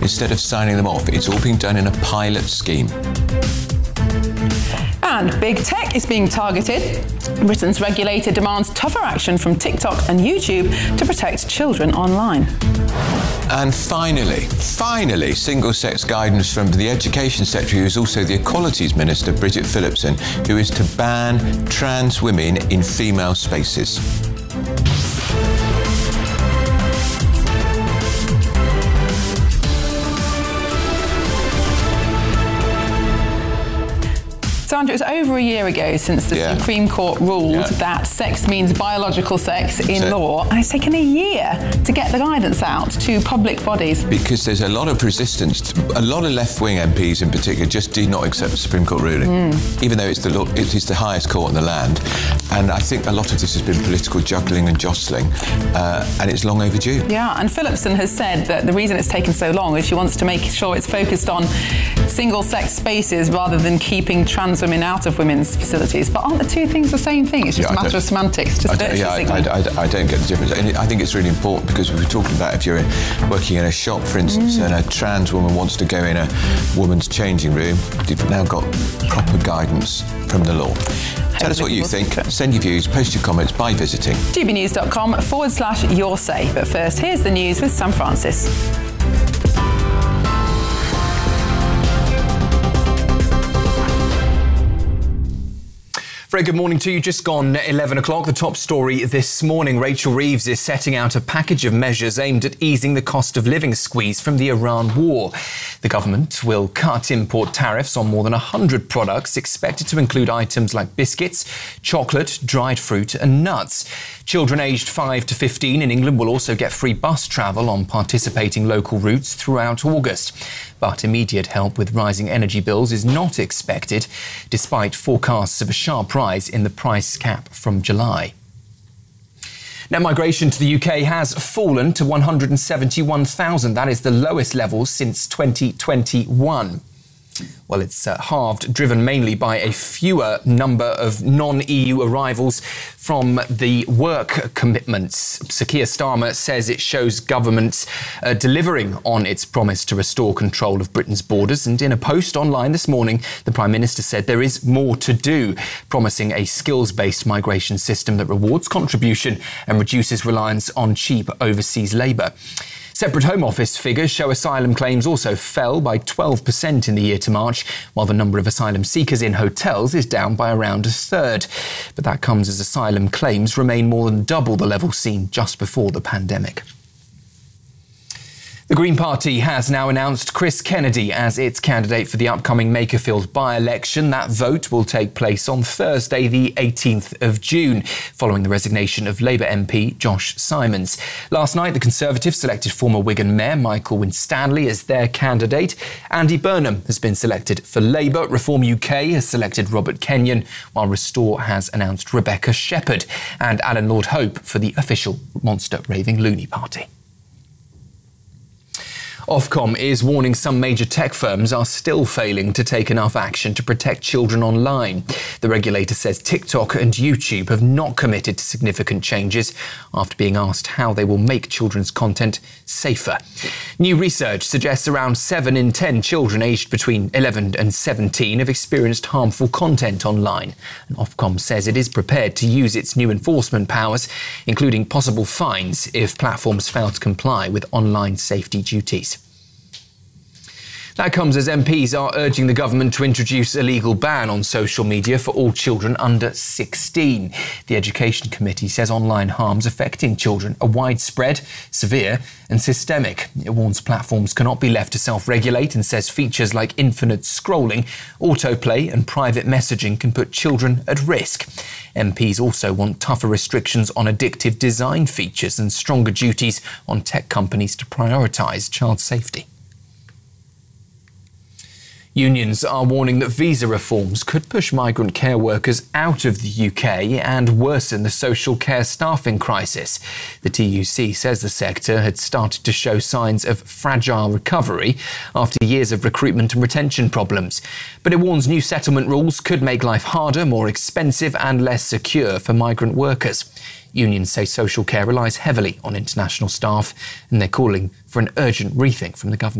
instead of signing them off. It's all being done in a pilot scheme. And big tech is being targeted. Britain's regulator demands tougher action from TikTok and YouTube to protect children online. And finally, single-sex guidance from the Education Secretary, who is also the Equalities Minister, Bridget Phillipson, who is to ban trans women in female spaces. Sandra, it was over a year ago since the Supreme Court ruled that sex means biological sex in law, and it's taken a year to get the guidance out to public bodies. Because there's a lot of resistance. A lot of left-wing MPs in particular just do not accept the Supreme Court ruling, even though it's the highest court in the land. And I think a lot of this has been political juggling and jostling, and it's long overdue. Yeah, and Phillipson has said that the reason it's taken so long is she wants to make sure it's focused on single-sex spaces rather than keeping trans women out of women's facilities. But aren't the two things the same thing? It's just a matter of semantics. I don't get the difference. And I think it's really important because we were talking about if you're working in a shop, for instance, and a trans woman wants to go in a woman's changing room, you've now got proper guidance from the law. Tell us what you think. Send your views, post your comments by visiting gbnews.com/your say. But first, here's the news with Sam Francis. Very good morning to you. Just gone 11 o'clock. The top story this morning. Rachel Reeves is setting out a package of measures aimed at easing the cost of living squeeze from the Iran war. The government will cut import tariffs on more than 100 products, expected to include items like biscuits, chocolate, dried fruit and nuts. Children aged 5 to 15 in England will also get free bus travel on participating local routes throughout August. But immediate help with rising energy bills is not expected, despite forecasts of a sharp rise in the price cap from July. Net migration to the UK has fallen to 171,000. That is the lowest level since 2021. Well, it's halved, driven mainly by a fewer number of non-EU arrivals from the work commitments. Sir Keir Starmer says it shows governments delivering on its promise to restore control of Britain's borders. And in a post online this morning, the Prime Minister said there is more to do, promising a skills-based migration system that rewards contribution and reduces reliance on cheap overseas labour. Separate Home Office figures show asylum claims also fell by 12% in the year to March, while the number of asylum seekers in hotels is down by around a third. But that comes as asylum claims remain more than double the level seen just before the pandemic. The Green Party has now announced Chris Kennedy as its candidate for the upcoming Makerfield by-election. That vote will take place on Thursday, the 18th of June, following the resignation of Labour MP Josh Simons. Last night, the Conservatives selected former Wigan Mayor Michael Winstanley as their candidate. Andy Burnham has been selected for Labour. Reform UK has selected Robert Kenyon, while Restore has announced Rebecca Shepherd and Alan Lord Hope for the official Monster Raving Loony Party. Ofcom is warning some major tech firms are still failing to take enough action to protect children online. The regulator says TikTok and YouTube have not committed to significant changes after being asked how they will make children's content safer. New research suggests around 7 in 10 children aged between 11 and 17 have experienced harmful content online. And Ofcom says it is prepared to use its new enforcement powers, including possible fines if platforms fail to comply with online safety duties. That comes as MPs are urging the government to introduce a legal ban on social media for all children under 16. The Education Committee says online harms affecting children are widespread, severe and systemic. It warns platforms cannot be left to self-regulate and says features like infinite scrolling, autoplay and private messaging can put children at risk. MPs also want tougher restrictions on addictive design features and stronger duties on tech companies to prioritise child safety. Unions are warning that visa reforms could push migrant care workers out of the UK and worsen the social care staffing crisis. The TUC says the sector had started to show signs of fragile recovery after years of recruitment and retention problems. But it warns new settlement rules could make life harder, more expensive and less secure for migrant workers. Unions say social care relies heavily on international staff and they're calling for an urgent rethink from the government.